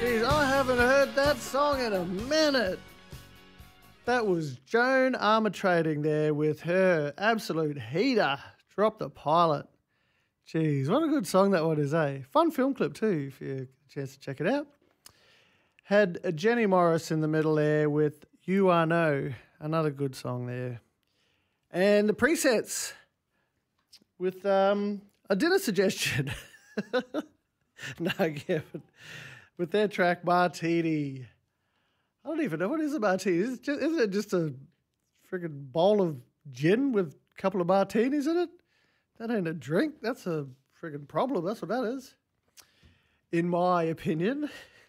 Jeez, I haven't heard that song in a minute. That was Joan Armatrading there with her absolute heater. Drop the Pilot. Jeez, what a good song that one is, eh? Fun film clip too, if you get a chance to check it out. Had Jenny Morris in the middle there with You Are No, another good song there. And the presets with a dinner suggestion. No, Kevin. With their track Martini. I don't even know, what is a martini? Isn't it just a friggin' bowl of gin with a couple of martinis in it? That ain't a drink. That's a friggin' problem. That's what that is, in my opinion.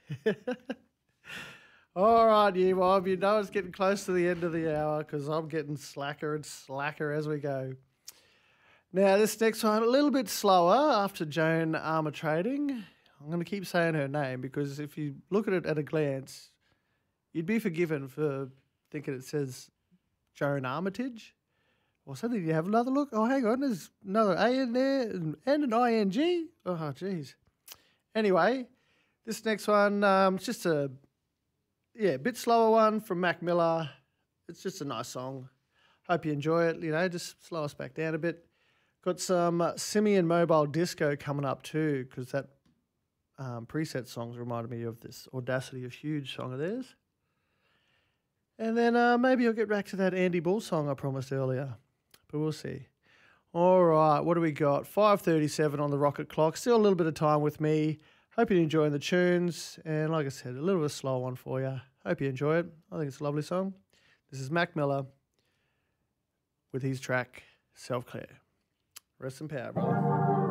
All right, you Bob, you know it's getting close to the end of the hour because I'm getting slacker and slacker as we go. Now, this next one, a little bit slower after Joan Armatrading. I'm going to keep saying her name because if you look at it at a glance, you'd be forgiven for thinking it says Joan Armitage or something. You have another look. Oh, hang on, there's another A in there and an ING. Oh, jeez. Anyway, this next one, it's just a bit slower one from Mac Miller. It's just a nice song. Hope you enjoy it. You know, just slow us back down a bit. Got some Simian Mobile Disco coming up too, because that preset songs reminded me of this Audacity of Huge song of theirs. And then maybe I'll get back to that Andy Bull song I promised earlier, but we'll see. All right, what do we got? 5:37 on the rocket clock. Still a little bit of time with me. Hope you're enjoying the tunes. And like I said, a little bit of a slow one for you. Hope you enjoy it. I think it's a lovely song. This is Mac Miller with his track, Self-Care. Rest in power, brother.